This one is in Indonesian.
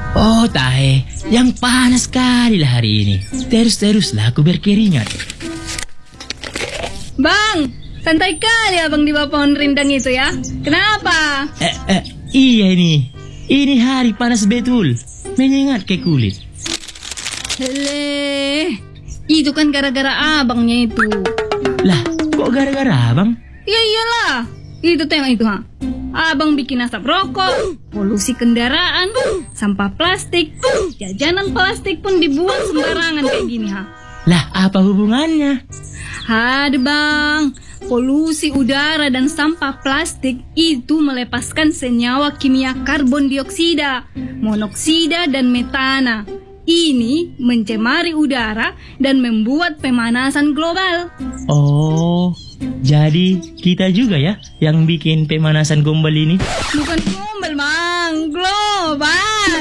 Oh tahe, yang panas sekali lah hari ini. Terus-teruslah aku berkeringat. Bang, santai kali abang di bawah pohon rindang itu ya. Kenapa? Iya ini. Ini hari panas betul. Menyengat ke kulit. Itu kan gara-gara abangnya itu. Lah, kok gara-gara abang? Ya iyalah. Itu tengok itu ha. Abang bikin asap rokok, polusi kendaraan, sampah plastik, jajanan plastik pun dibuang sembarangan kayak gini ha. Lah, apa hubungannya? Aduh bang, polusi udara dan sampah plastik itu melepaskan senyawa kimia karbon dioksida, monoksida dan metana. Ini mencemari udara dan membuat pemanasan global. Oh, jadi kita juga ya yang bikin pemanasan gombal ini? Bukan gombal bang, global.